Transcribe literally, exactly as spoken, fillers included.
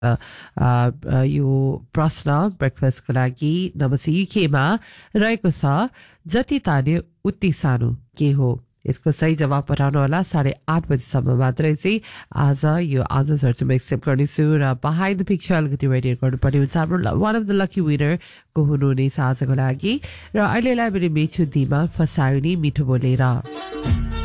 यो प्रश्न ब्रेकफास्टको लागि नमस्ते युकेमा रहेको छ जति तान्यो उति सानो के हो यसको सही जवाब पठाउनु होला साढे आठ बजीसम्म मात्रै चाहिँ आज यो आन्सर चाहिँ म एक्सेप्ट गर्नेछु र बिहाइन्ड द पिक्चर अलिकति रेडी गर्नुपर्ने हुन्छ हाम्रो one of the lucky winner को हुनुहुनेछ आजको लागि र अहिलेलाई मैले मेछु दिमा फसायो नि मिठो बोलेर